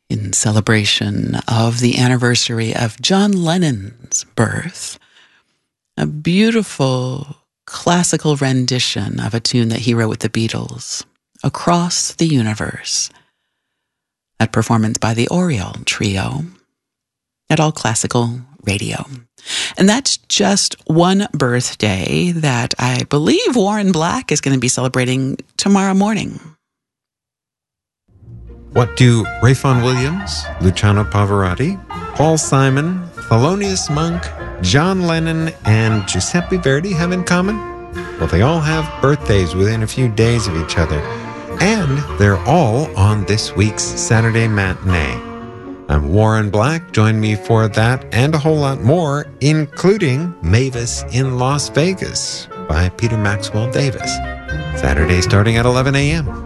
in celebration of the anniversary of John Lennon's birth. A beautiful classical rendition of a tune that he wrote with the Beatles, Across the Universe. That performance by the Oriole Trio at All Classical Radio. And that's just one birthday that I believe Warren Black is going to be celebrating tomorrow morning. What do Ralph Vaughan Williams, Luciano Pavarotti, Paul Simon, Thelonious Monk, John Lennon, and Giuseppe Verdi have in common? Well, they all have birthdays within a few days of each other, and they're all on this week's Saturday matinee. I'm Warren Black. Join me for that and a whole lot more, including Mavis in Las Vegas by Peter Maxwell Davis. Saturday starting at 11 a.m.